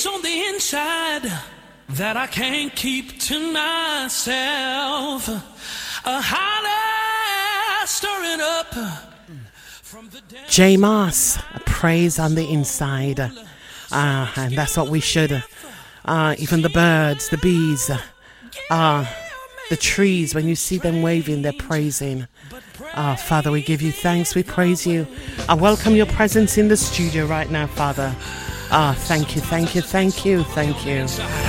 On the inside that I can't keep to myself, a holler stirring up from the J Moss, a praise on the inside, and that's what we should. Even the birds, the bees, the trees, when you see them waving, they're praising. Father, we give you thanks, we praise you. I welcome your presence in the studio right now, Father. Thank you, thank you, thank you, thank you.